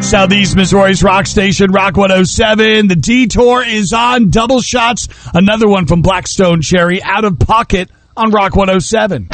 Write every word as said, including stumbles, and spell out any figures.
Southeast Missouri's rock station, Rock one oh seven. The Detour is on. Double shots. Another one from Blackstone Cherry, Out of Pocket on Rock one oh seven.